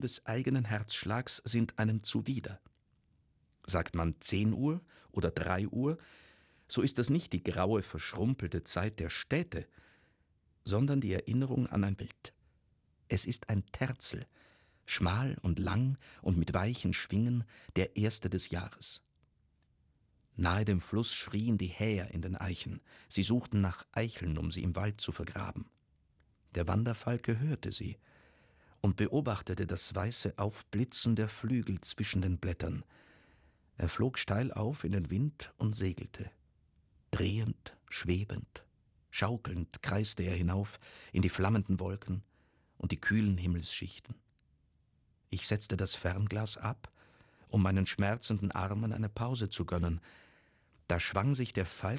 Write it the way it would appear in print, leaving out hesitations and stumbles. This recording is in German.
des eigenen Herzschlags sind einem zuwider. Sagt man 10 Uhr oder 3 Uhr, so ist das nicht die graue, verschrumpelte Zeit der Städte, sondern die Erinnerung an ein Bild. Es ist ein Terzel, schmal und lang und mit weichen Schwingen, der erste des Jahres. Nahe dem Fluss schrien die Häher in den Eichen. Sie suchten nach Eicheln, um sie im Wald zu vergraben. Der Wanderfalke hörte sie und beobachtete das weiße Aufblitzen der Flügel zwischen den Blättern. Er flog steil auf in den Wind und segelte. Drehend, schwebend, schaukelnd kreiste er hinauf in die flammenden Wolken und die kühlen Himmelsschichten. Ich setzte das Fernglas ab, um meinen schmerzenden Armen eine Pause zu gönnen. Da schwang sich der Falk